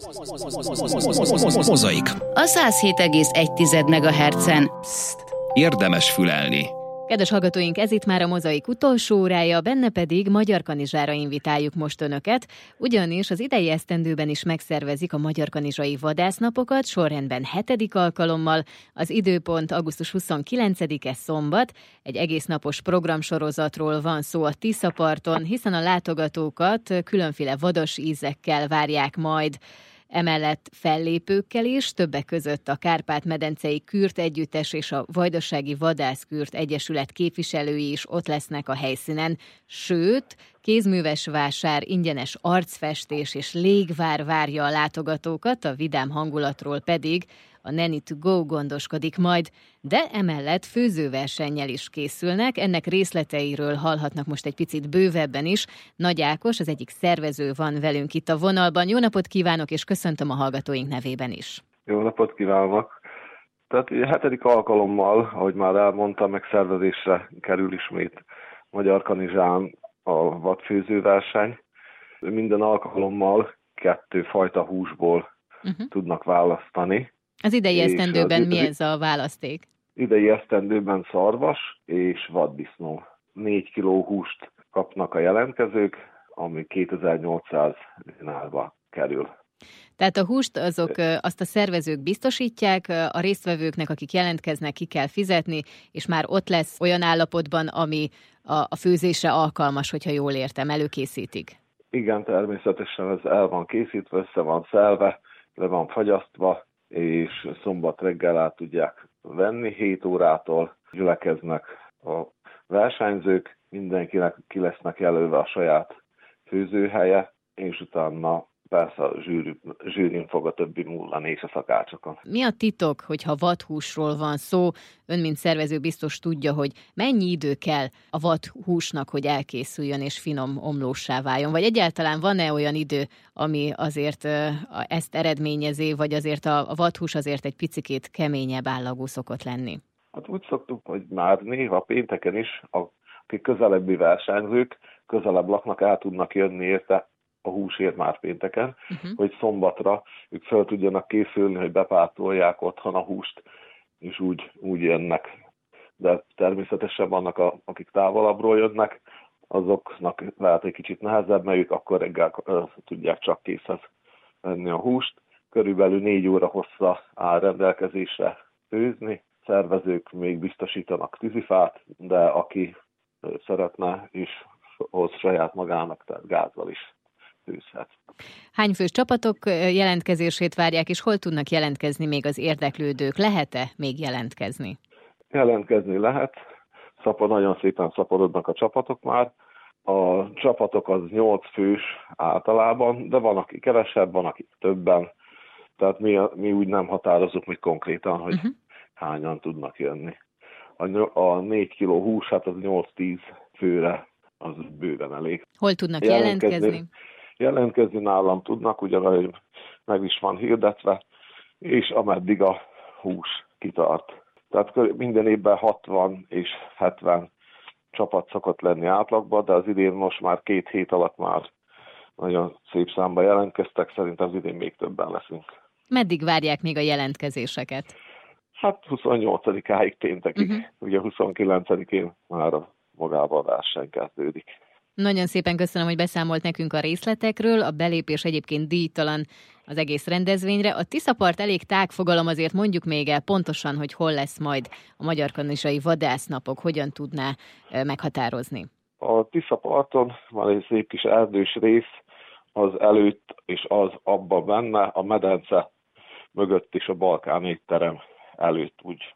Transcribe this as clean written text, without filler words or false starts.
Mozaik. A 107,1 MHz-en. Érdemes fülelni. Kedves hallgatóink, ez itt már a Mozaik utolsó órája, benne pedig Magyar Kanizsára invitáljuk most önöket, ugyanis az idei esztendőben is megszervezik a Magyar Kanizsai Vadásznapokat, sorrendben 7. alkalommal, az időpont augusztus 29-e szombat, egy egésznapos programsorozatról van szó a Tiszaparton, hiszen a látogatókat különféle vadas ízekkel várják majd. Emellett fellépőkkel is, többek között a Kárpát-medencei Kürt Együttes és a Vajdasági Vadászkürt Egyesület képviselői is ott lesznek a helyszínen, sőt, kézműves vásár, ingyenes arcfestés és légvár várja a látogatókat, a vidám hangulatról pedig a Nanny to Go gondoskodik majd, de emellett főzőversennyel is készülnek, ennek részleteiről hallhatnak most egy picit bővebben is. Nagy Ákos, az egyik szervező van velünk itt a vonalban. Jó napot kívánok, és köszöntöm a hallgatóink nevében is. Jó napot kívánok! Tehát 7. alkalommal, ahogy már elmondtam, megszervezésre kerül ismét Magyar Kanizsán a vadfőzőverseny. Minden alkalommal 2 fajta húsból tudnak választani. Az idei esztendőben mi ez a választék? Idei esztendőben szarvas és vaddisznó. 4 kiló húst kapnak a jelentkezők, ami 2800 dinárba kerül. Tehát a húst azt a szervezők biztosítják, a résztvevőknek, akik jelentkeznek, ki kell fizetni, és már ott lesz olyan állapotban, ami a főzésre alkalmas, hogyha jól értem, előkészítik. Igen, természetesen ez el van készítve, össze van szelve, le van fagyasztva, és szombat reggel át tudják venni, 7 órától gyülekeznek a versenyzők, mindenkinek ki lesznek jelölve a saját főzőhelye, és utána persze a zsűrin fog a többi múlani és a szakácsokon. Mi a titok, hogyha vadhúsról van szó? Ön, mint szervező biztos tudja, hogy mennyi idő kell a vadhúsnak, hogy elkészüljön és finom omlóssá váljon? Vagy egyáltalán van-e olyan idő, ami azért ezt eredményezi, vagy azért a vadhús azért egy picikét keményebb állagú szokott lenni? Hát úgy szoktuk, hogy már néha pénteken is, akik közelebbi versenyzők, közelebb laknak, el tudnak jönni érte a húsért már pénteken, hogy szombatra ők fel tudjanak készülni, hogy bepártolják otthon a húst, és úgy jönnek. De természetesen vannak, akik távolabbról jönnek, azoknak lehet egy kicsit nehezebb, mert ők akkor reggel tudják csak készhez venni a húst. Körülbelül 4 óra hossza áll rendelkezésre főzni. Szervezők még biztosítanak tűzifát, de aki szeretne is hoz saját magának, tehát gázzal is főzhet. Hány fős csapatok jelentkezését várják, és hol tudnak jelentkezni még az érdeklődők? Lehet-e még jelentkezni? Jelentkezni lehet. Nagyon szépen szaporodnak a csapatok már. A csapatok az 8 fős általában, de van, aki kevesebb, van, aki többen. Tehát mi úgy nem határozunk, hogy konkrétan, hogy hányan tudnak jönni. A 4 kiló hús, hát az 8-10 főre, az bőven elég. Hol tudnak jelentkezni? Jelentkezni nálam tudnak, ugyanúgy meg is van hirdetve, és ameddig a hús kitart. Tehát minden évben 60 és 70 csapat szokott lenni átlagban, de az idén most már 2 hét alatt már nagyon szép számba jelentkeztek, szerintem az idén még többen leszünk. Meddig várják még a jelentkezéseket? Hát 28-áig péntekig, ugye 29-én már magában a verseny kezdődik. Nagyon szépen köszönöm, hogy beszámolt nekünk a részletekről. A belépés egyébként díjtalan az egész rendezvényre. A Tiszapart elég tág fogalom, azért mondjuk még el pontosan, hogy hol lesz majd a Magyar Kanizsai Vadásznapok, hogyan tudná meghatározni. A Tiszaparton van egy szép kis erdős rész, az előtt és az abban benne, a medence mögött is a Balkán étterem előtt úgy